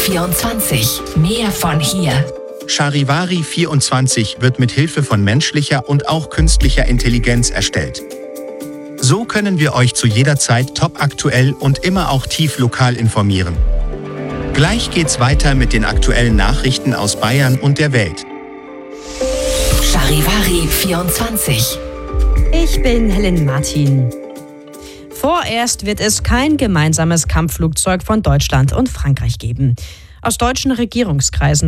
24. Mehr von hier. Charivari 24 wird mit Hilfe von menschlicher und auch künstlicher Intelligenz erstellt. So können wir euch zu jeder Zeit topaktuell und immer auch tief lokal informieren. Gleich geht's weiter mit den aktuellen Nachrichten aus Bayern und der Welt. Charivari 24. Ich bin Helen Martin. Vorerst wird es kein gemeinsames Kampfflugzeug von Deutschland und Frankreich geben. Aus deutschen Regierungskreisen